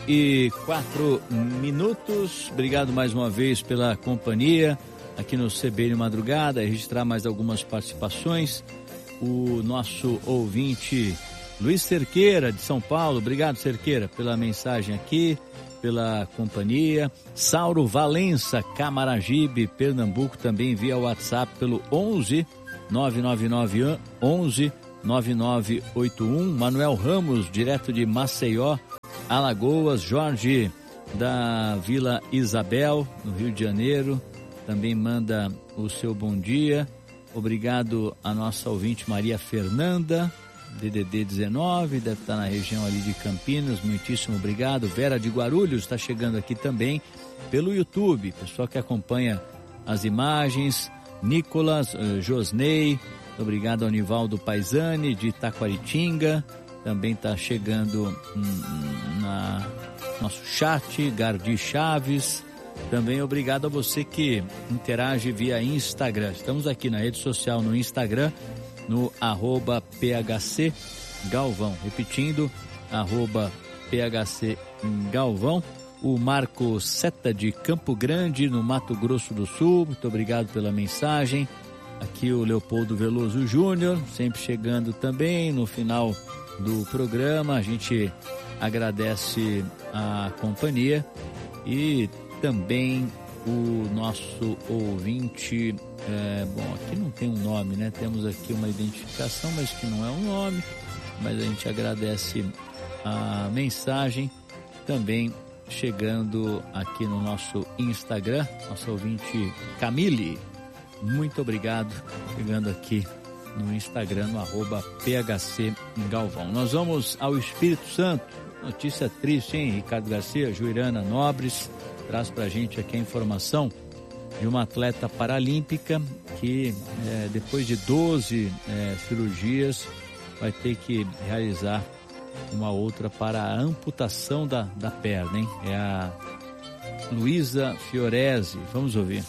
11h04. Obrigado mais uma vez pela companhia aqui no CBN Madrugada. Registrar mais algumas participações. O nosso ouvinte Luiz Cerqueira, de São Paulo. Obrigado, Cerqueira, pela mensagem aqui, pela companhia. Sauro Valença, Camaragibe, Pernambuco, também via WhatsApp pelo 11 999 11 9981. Manuel Ramos, direto de Maceió, Alagoas. Jorge, da Vila Isabel, no Rio de Janeiro, também manda o seu bom dia. Obrigado a nossa ouvinte Maria Fernanda, DDD 19, deve estar na região ali de Campinas, muitíssimo obrigado. Vera de Guarulhos está chegando aqui também pelo YouTube, pessoal que acompanha as imagens. Nicolas, Josney, obrigado ao Nivaldo Paisani de Taquaritinga, também está chegando na nosso chat. Gardi Chaves, também obrigado a você que interage via Instagram. Estamos aqui na rede social, no Instagram, no @PHC Galvão, repetindo, @PHC Galvão. O Marco Seta de Campo Grande, no Mato Grosso do Sul, muito obrigado pela mensagem. Aqui o Leopoldo Veloso Júnior, sempre chegando também no final do programa. A gente agradece a companhia e também o nosso ouvinte, bom, aqui não tem um nome, né? Temos aqui uma identificação, mas que não é um nome, mas a gente agradece a mensagem também chegando aqui no nosso Instagram, nosso ouvinte Camille, muito obrigado, chegando aqui no Instagram, no @PHC Galvão. Nós vamos ao Espírito Santo, notícia triste, hein? Ricardo Garcia, Juirana Nobres traz pra gente aqui a informação de uma atleta paralímpica que depois de 12 cirurgias vai ter que realizar uma outra para a amputação da perna, hein? É a Luísa Fiorese. Vamos ouvir.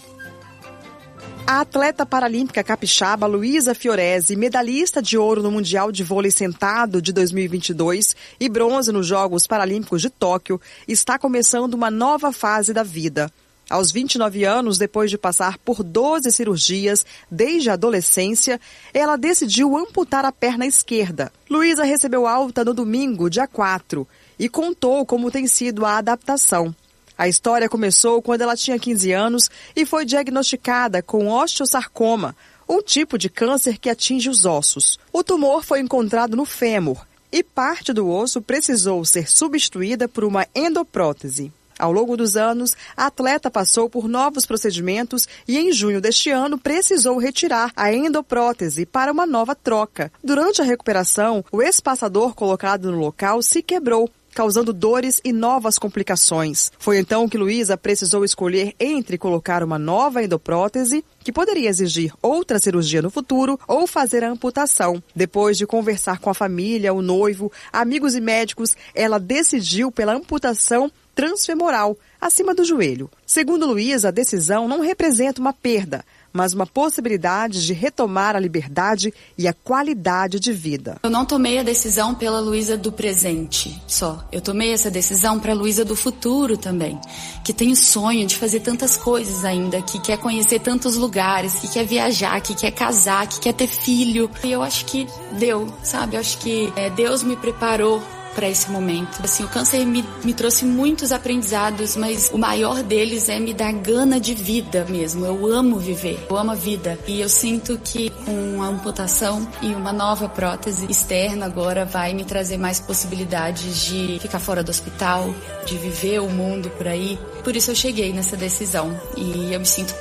A atleta paralímpica capixaba Luísa Fiorese, medalhista de ouro no Mundial de Vôlei Sentado de 2022 e bronze nos Jogos Paralímpicos de Tóquio, está começando uma nova fase da vida. Aos 29 anos, depois de passar por 12 cirurgias desde a adolescência, ela decidiu amputar a perna esquerda. Luísa recebeu alta no domingo, dia 4, e contou como tem sido a adaptação. A história começou quando ela tinha 15 anos e foi diagnosticada com osteosarcoma, um tipo de câncer que atinge os ossos. O tumor foi encontrado no fêmur e parte do osso precisou ser substituída por uma endoprótese. Ao longo dos anos, a atleta passou por novos procedimentos e em junho deste ano precisou retirar a endoprótese para uma nova troca. Durante a recuperação, o espaçador colocado no local se quebrou, causando dores e novas complicações. Foi então que Luísa precisou escolher entre colocar uma nova endoprótese, que poderia exigir outra cirurgia no futuro, ou fazer a amputação. Depois de conversar com a família, o noivo, amigos e médicos, ela decidiu pela amputação transfemoral, acima do joelho. Segundo Luísa, a decisão não representa uma perda, mas uma possibilidade de retomar a liberdade e a qualidade de vida. Eu não tomei a decisão pela Luísa do presente só. Eu tomei essa decisão para a Luísa do futuro também, que tem o sonho de fazer tantas coisas ainda, que quer conhecer tantos lugares, que quer viajar, que quer casar, que quer ter filho. E eu acho que deu, sabe? Eu acho que Deus me preparou para esse momento. Assim, o câncer me trouxe muitos aprendizados, mas o maior deles é me dar gana de vida mesmo. Eu amo viver, eu amo a vida. E eu sinto que com a amputação e uma nova prótese externa agora vai me trazer mais possibilidades de ficar fora do hospital, de viver o mundo por aí. Por isso eu cheguei nessa decisão e eu me sinto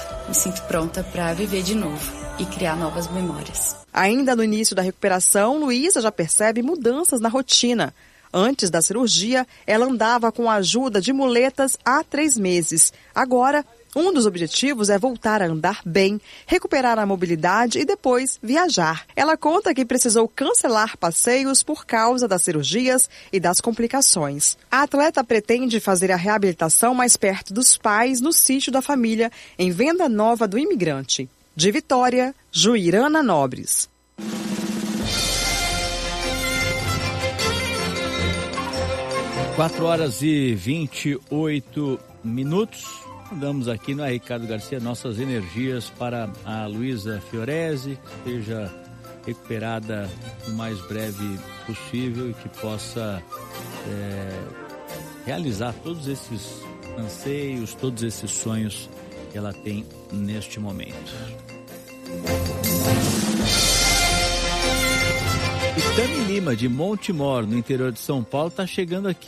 pronta para viver de novo e criar novas memórias. Ainda no início da recuperação, Luísa já percebe mudanças na rotina. Antes da cirurgia, ela andava com a ajuda de muletas há 3 meses. Agora, um dos objetivos é voltar a andar bem, recuperar a mobilidade e depois viajar. Ela conta que precisou cancelar passeios por causa das cirurgias e das complicações. A atleta pretende fazer a reabilitação mais perto dos pais, no sítio da família, em Venda Nova do Imigrante. De Vitória, Juirana Nobres. 4h28. Mandamos aqui no Ricardo Garcia nossas energias para a Luísa Fiorese, que esteja recuperada o mais breve possível e que possa realizar todos esses anseios, todos esses sonhos que ela tem neste momento. E Tami Lima, de Montemor, no interior de São Paulo, está chegando aqui